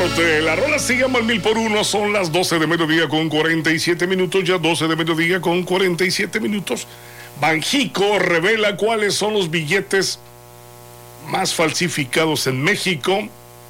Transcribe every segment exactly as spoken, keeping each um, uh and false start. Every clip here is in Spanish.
Norte. La rola se llama el mil por uno. Son las doce de mediodía con cuarenta y siete minutos. Ya doce de mediodía con cuarenta y siete minutos. Banxico revela cuáles son los billetes más falsificados en México.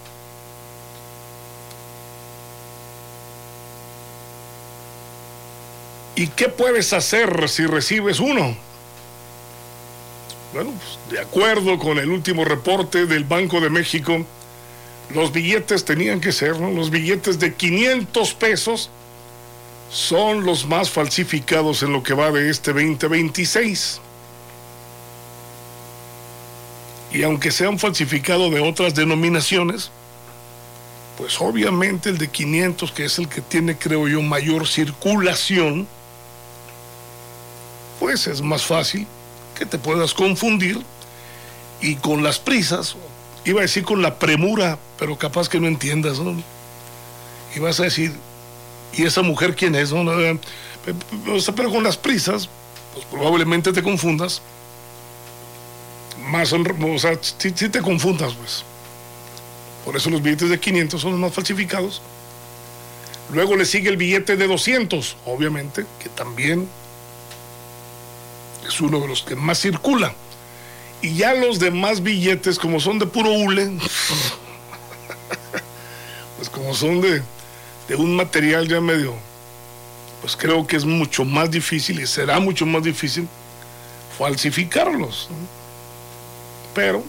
¿Y qué puedes hacer si recibes uno? Bueno, pues, de acuerdo con el último reporte del Banco de México, los billetes tenían que ser, ¿no? Los billetes de quinientos pesos son los más falsificados en lo que va de este veinte veintiséis. Y aunque se han falsificado de otras denominaciones, pues obviamente el de quinientos, que es el que tiene, creo yo, mayor circulación, pues es más fácil que te puedas confundir y con las prisas, iba a decir con la premura, pero capaz que no entiendas, ¿no? Y vas a decir, ¿y esa mujer quién es? ¿No? Pero con las prisas, pues probablemente te confundas. Más, o sea, si, si te confundas, pues. Por eso los billetes de quinientos son los más falsificados. Luego le sigue el billete de doscientos, obviamente, que también es uno de los que más circula. Y ya los demás billetes, como son de puro hule, pues como son de, de un material ya medio, pues creo que es mucho más difícil y será mucho más difícil falsificarlos, ¿no? Pero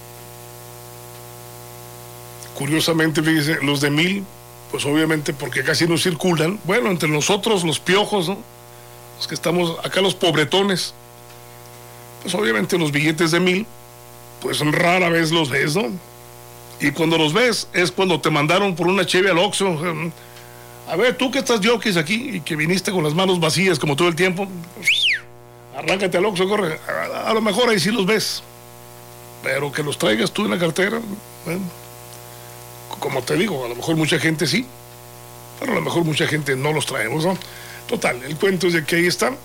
curiosamente, fíjese, los de mil, pues obviamente porque casi no circulan. Bueno, entre nosotros los piojos, ¿no? Los que estamos acá, los pobretones, pues obviamente los billetes de mil, pues rara vez los ves, ¿no? Y cuando los ves es cuando te mandaron por una cheve al Oxxo. A ver, tú que estás yokis aquí y que viniste con las manos vacías como todo el tiempo, arráncate al Oxxo, corre. A, a lo mejor ahí sí los ves, pero que los traigas tú en la cartera, bueno, como te digo, a lo mejor mucha gente sí, pero a lo mejor mucha gente no los traemos, ¿no? Total, el cuento es de que ahí están,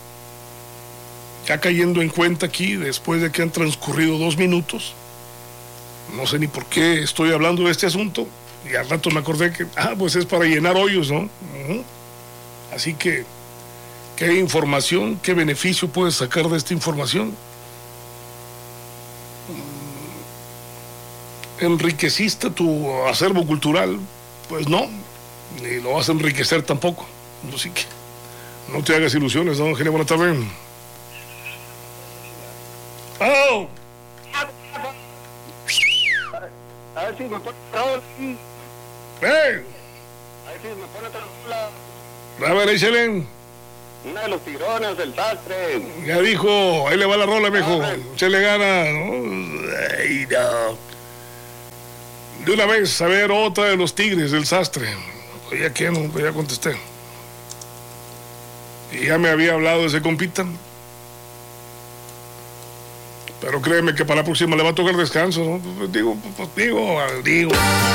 ya cayendo en cuenta aquí, después de que han transcurrido dos minutos, no sé ni por qué estoy hablando de este asunto, y al rato me acordé que, ah, pues es para llenar hoyos, ¿no? Uh-huh. Así que, ¿qué información, qué beneficio puedes sacar de esta información? ¿Enriqueciste tu acervo cultural? Pues no, ni lo vas a enriquecer tampoco. Así que no te hagas ilusiones, ¿no, Eugenio? Buenas tardes. ¡Oh! A ver si me pone Raúl. ¡Eh! A ver si me pone otra rola. A ver, échale. Una de los tigrones del sastre. Ya dijo, ahí le va la rola, mijo. Échale gana, ¿no? Ay, no. De una vez, a ver, otra de los tigres del sastre. Pues ya que no, pues ya contesté. Y ya me había hablado de ese compita. Pero créeme que para la próxima le va a tocar descanso, ¿no? Pues digo, pues digo, digo.